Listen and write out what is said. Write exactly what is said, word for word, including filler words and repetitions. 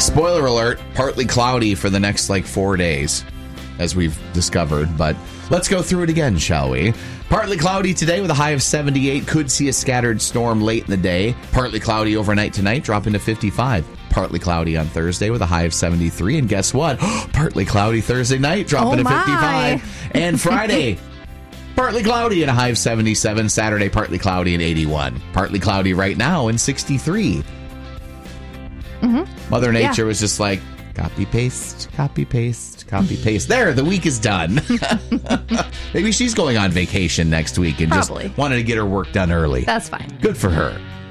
Spoiler alert, partly cloudy for the next like four days, as we've discovered. But let's go through it again, shall we? Partly cloudy today with a high of seventy-eight. Could see a scattered storm late in the day. Partly cloudy overnight tonight, dropping to fifty-five. Partly cloudy on Thursday with a high of seventy-three. And guess what? Partly cloudy Thursday night, dropping Oh, to fifty-five. my. And Friday, partly cloudy and a high of seventy-seven. Saturday, partly cloudy and eighty-one. Partly cloudy right now and sixty-three. Mm-hmm. Mother Nature Yeah. was just like, copy, paste, copy, paste, copy, paste. There, the week is done. Maybe she's going on vacation next week and Probably. just wanted to get her work done early. That's fine. Good for her.